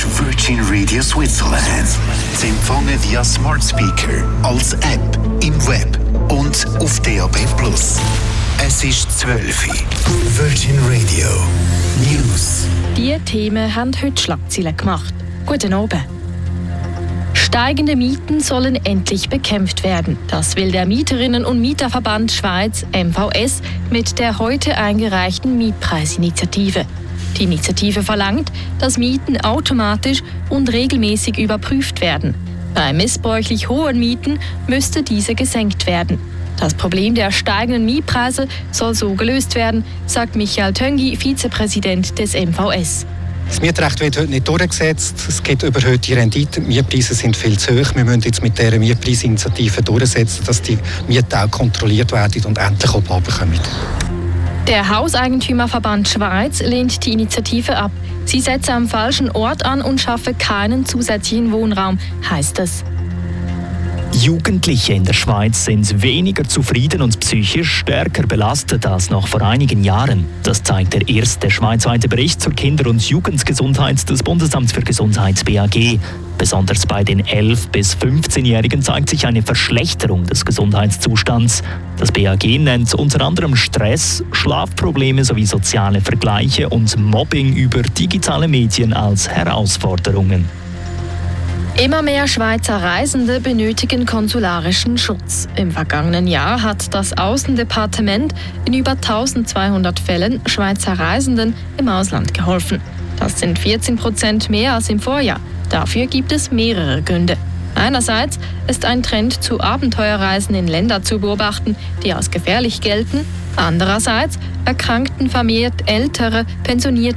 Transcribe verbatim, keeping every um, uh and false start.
ist Virgin Radio Switzerland. Zu empfangen via Smart Speaker, als App, im Web und auf D A B plus. Es ist zwölf Uhr. Virgin Radio News. Diese Themen haben heute Schlagzeilen gemacht. Guten Abend. Steigende Mieten sollen endlich bekämpft werden. Das will der Mieterinnen- und Mieterverband Schweiz M V S mit der heute eingereichten Mietpreisinitiative. Die Initiative verlangt, dass Mieten automatisch und regelmäßig überprüft werden. Bei missbräuchlich hohen Mieten müsste diese gesenkt werden. Das Problem der steigenden Mietpreise soll so gelöst werden, sagt Michael Töngi, Vizepräsident des M V S. Das Mietrecht wird heute nicht durchgesetzt. Es gibt überhöhte Rendite. Die Mietpreise sind viel zu hoch. Wir müssen jetzt mit dieser Mietpreisinitiative durchsetzen, dass die Mieten auch kontrolliert werden und endlich auch runterkommen. Der Hauseigentümerverband Schweiz lehnt die Initiative ab. Sie setze am falschen Ort an und schaffe keinen zusätzlichen Wohnraum, heißt es. Jugendliche in der Schweiz sind weniger zufrieden und psychisch stärker belastet als noch vor einigen Jahren. Das zeigt der erste schweizweite Bericht zur Kinder- und Jugendgesundheit des Bundesamts für Gesundheit B A G. Besonders bei den elf- bis fünfzehnjährigen zeigt sich eine Verschlechterung des Gesundheitszustands. Das B A G nennt unter anderem Stress, Schlafprobleme sowie soziale Vergleiche und Mobbing über digitale Medien als Herausforderungen. Immer mehr Schweizer Reisende benötigen konsularischen Schutz. Im vergangenen Jahr hat das Außendepartement in über eintausendzweihundert Fällen Schweizer Reisenden im Ausland geholfen. Das sind vierzehn Prozent mehr als im Vorjahr. Dafür gibt es mehrere Gründe. Einerseits ist ein Trend zu Abenteuerreisen in Länder zu beobachten, die als gefährlich gelten. Andererseits erkrankten vermehrt ältere, pensionierte